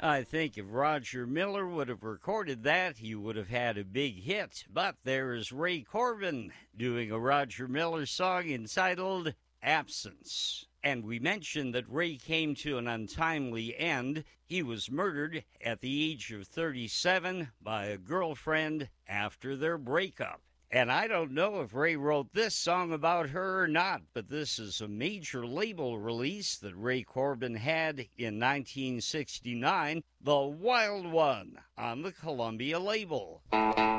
I think if Roger Miller would have recorded that, he would have had a big hit. But there is Ray Corbin doing a Roger Miller song entitled Absence. And we mentioned that Ray came to an untimely end. He was murdered at the age of 37 by a girlfriend after their breakup. And I don't know if Ray wrote this song about her or not, but this is a major label release that Ray Corbin had in 1969, The Wild One, on the Columbia label.